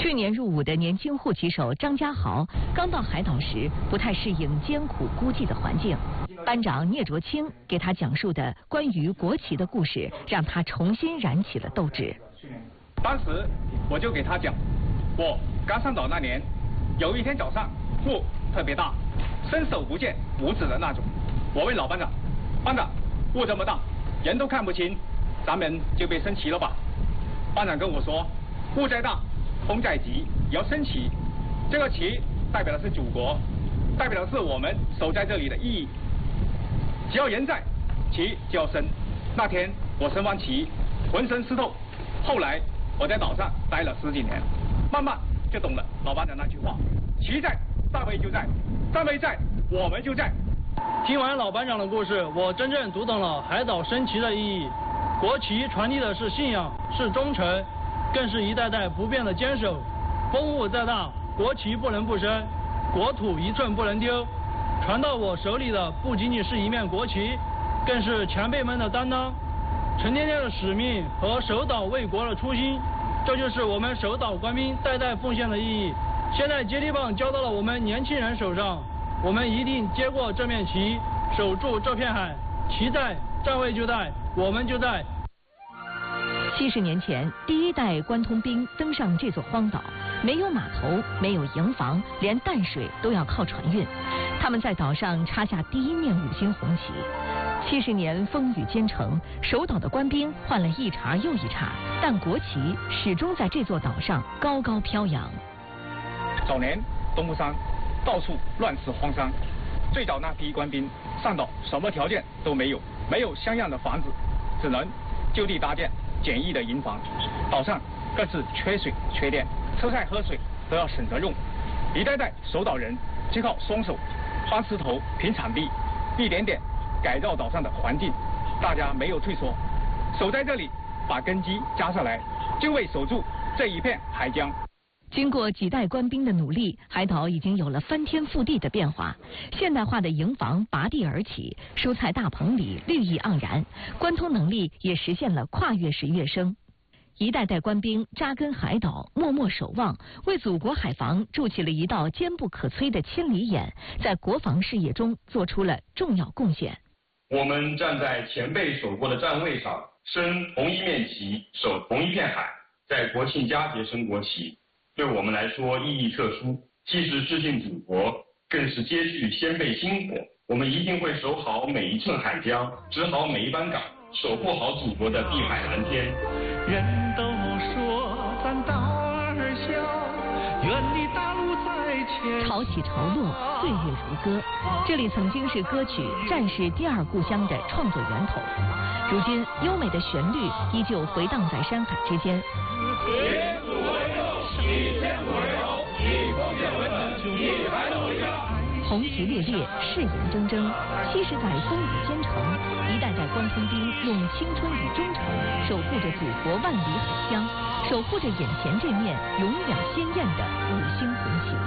去年入伍的年轻护旗手张家豪刚到海岛时，不太适应艰苦孤寂的环境。班长聂卓清给他讲述的关于国旗的故事，让他重新燃起了斗志。 当时我就给他讲，我刚上岛那年，有一天早上雾特别大，伸手不见五指的那种。我问老班长，班长，雾这么大，人都看不清，咱们就别升旗了吧？班长跟我说，雾再大，风再急，也要升旗。这个旗代表的是祖国，代表的是我们守在这里的意义。只要人在，旗就要升。那天我升完旗，浑身湿透。后来我在岛上待了10几年，慢慢就懂了老班长那句话：旗在，站位就在；站位在，我们就在。 听完老班长的故事，我真正读懂了海岛升旗的意义。国旗传递的是信仰，是忠诚，更是一代代不变的坚守。风雾再大，国旗不能不升，国土一寸不能丢。传到我手里的不仅仅是一面国旗，更是前辈们的担当，沉甸甸的使命和守岛卫国的初心。这就是我们守岛官兵代代奉献的意义。现在接力棒交到了我们年轻人手上，我们一定接过这面旗，守住这片海。旗在，站位就在，我们就在。 70年前，第一代关通兵登上这座荒岛，没有码头，没有营房，连淡水都要靠船运。他们在岛上插下第一面5星红旗。70年风雨兼程，守岛的官兵换了一茬又一茬，但国旗始终在这座岛上高高飘扬。 早年东部山到处乱世荒山，最早那批官兵上岛什么条件都没有，没有像样的房子，只能就地搭建简易的营房。岛上更是缺水缺电，吃菜喝水都要省着用。一代代守岛人就靠双手搬石头平场地，一点点改造岛上的环境。大家没有退缩，守在这里，把根基扎下来，就为守住这一片海疆。 经过几代官兵的努力，海岛已经有了翻天覆地的变化。现代化的营房拔地而起，蔬菜大棚里绿意盎然，关通能力也实现了跨越式跃升。一代代官兵扎根海岛，默默守望，为祖国海防筑起了一道坚不可摧的千里眼，在国防事业中做出了重要贡献。 我们站在前辈守过的站位上，升同一面旗，守同一片海，在国庆佳节升国旗，对我们来说意义特殊，既是致敬祖国，更是接续先辈薪火。我们一定会守好每一寸海疆，执好每一班岗，守护好祖国的碧海蓝天。 人都说咱岛儿小，远离大陆在前。 潮起潮落，岁月如歌。这里曾经是歌曲《战士第二故乡》的创作源头，如今优美的旋律依旧回荡在山海之间。 以祖为肉，以天为楼，以奉献为本，以海岛为家。 红旗猎猎，誓言铮铮。70载风雨兼程，一代代关通兵用青春与忠诚守护着祖国万里海疆，守护着眼前这面永远鲜艳的5星红旗。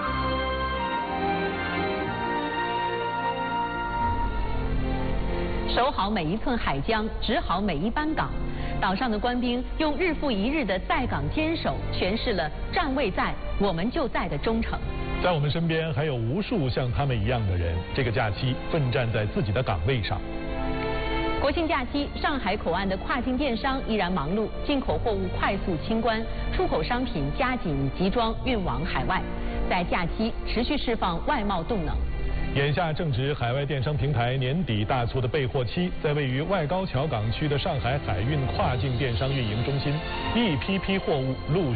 守好每一寸海疆，执好每一班岗。岛上的官兵用日复一日的在岗坚守，诠释了站位在，我们就在的忠诚。 在我们身边还有无数像他们一样的人，这个假期奋战在自己的岗位上。 国庆假期，上海口岸的跨境电商依然忙碌，进口货物快速清关，出口商品加紧集装运往海外，在假期持续释放外贸动能。 眼下正值海外电商平台年底大促的备货期，在位于外高桥港区的上海海运跨境电商运营中心，一批批货物陆续